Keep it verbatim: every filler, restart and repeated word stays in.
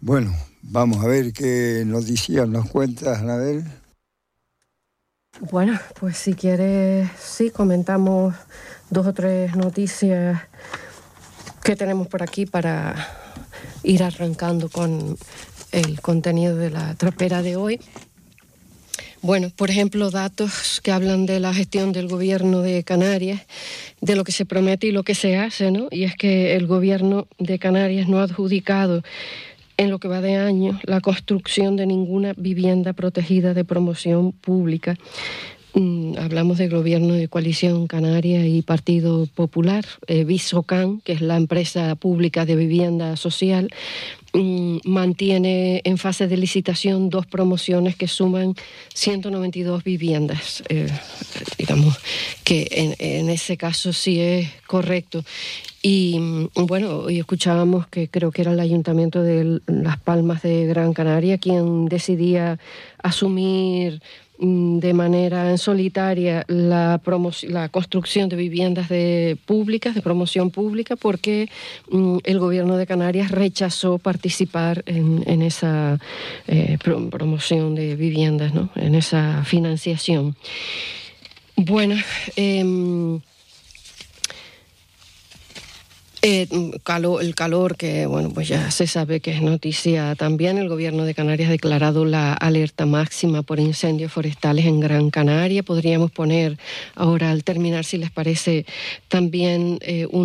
Bueno, vamos a ver qué noticias nos cuentas, Anabel. Bueno, pues si quieres, sí, comentamos dos o tres noticias que tenemos por aquí para ir arrancando con el contenido de la trapera de hoy. Bueno, por ejemplo, datos que hablan de la gestión del gobierno de Canarias, de lo que se promete y lo que se hace, ¿no? Y es que el gobierno de Canarias no ha adjudicado en lo que va de año la construcción de ninguna vivienda protegida de promoción pública. Mm, hablamos del gobierno de Coalición Canaria y Partido Popular. eh, Visocan, que es la empresa pública de vivienda social, mm, mantiene en fase de licitación dos promociones que suman ciento noventa y dos viviendas. Eh, digamos que en, en ese caso sí es correcto. Y bueno, hoy escuchábamos que creo que era el Ayuntamiento de Las Palmas de Gran Canaria quien decidía asumir de manera solitaria la, la construcción de viviendas de públicas, de promoción pública, porque mm, el gobierno de Canarias rechazó participar en, en esa eh, pro promoción de viviendas, ¿no? En esa financiación. Bueno, eh, Eh, calor, el calor, que bueno, pues ya se sabe que es noticia también. El gobierno de Canarias ha declarado la alerta máxima por incendios forestales en Gran Canaria. Podríamos poner ahora, al terminar, si les parece, también eh, un